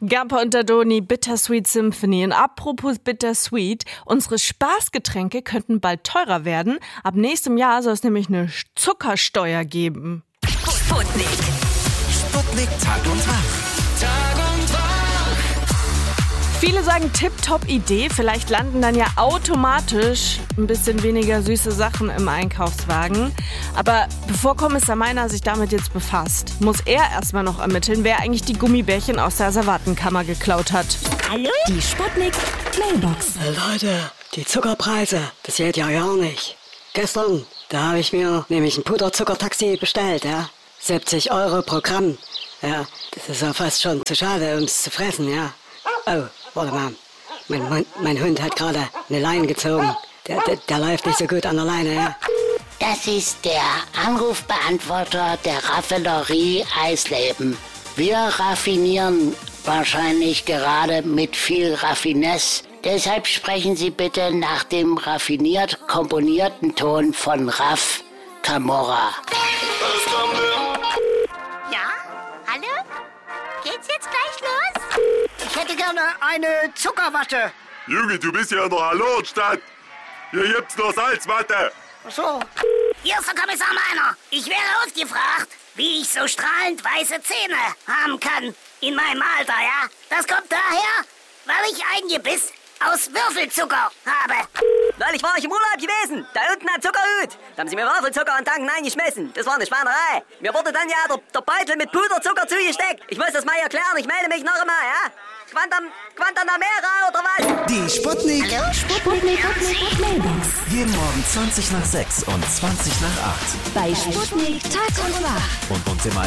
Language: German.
Gamper und Dadoni, Bittersweet Symphony. Und apropos Bittersweet, unsere Spaßgetränke könnten bald teurer werden. Ab nächstem Jahr soll es nämlich eine Zuckersteuer geben. Sputnik. Sputnik Tag und Wach. Tag und Wach. Viele sagen Tip-Top-Idee. Vielleicht landen dann ja automatisch ein bisschen weniger süße Sachen im Einkaufswagen. Aber bevor Kommissar Meiner sich damit jetzt befasst, muss er erstmal noch ermitteln, wer eigentlich die Gummibärchen aus der Asservatenkammer geklaut hat. Hallo? Die Sputnik Mailbox. Leute, die Zuckerpreise, das geht ja gar nicht. Gestern, da habe ich mir nämlich ein Puderzuckertaxi bestellt, ja. 70 € pro Gramm. Ja, das ist ja fast schon zu schade, um es zu fressen, ja. Oh, warte mal. Mein Hund hat gerade eine Leine gezogen. Der läuft nicht so gut an der Leine, ja. Das ist der Anrufbeantworter der Raffinerie Eisleben. Wir raffinieren wahrscheinlich gerade mit viel Raffinesse. Deshalb sprechen Sie bitte nach dem raffiniert komponierten Ton von Raff Camorra. Ja? Hallo? Geht's jetzt gleich los? Ich hätte gerne eine Zuckerwatte. Junge, du bist ja in der Hallo-Stadt. Hier gibt's nur Salzwatte. Ach so. Hier ist der Kommissar Meiner. Ich wäre ausgefragt, wie ich so strahlend weiße Zähne haben kann in meinem Alter, ja? Das kommt daher, weil ich ein Gebiss aus Würfelzucker habe. Neulich war ich im Urlaub gewesen, da unten am Zuckerhut. Da haben sie mir Würfelzucker und Tanken eingeschmissen. Das war eine Schweinerei. Mir wurde dann ja der Beutel mit Puderzucker zugesteckt. Ich muss das mal erklären, ich melde mich noch einmal, ja? Guantanamera oder was? Die Sputnik. Hallo? Sputnik Mailbox. Jeden Morgen 20 nach 6 und 20 nach 8. Bei Sputnik Tag und Wach. Und uns im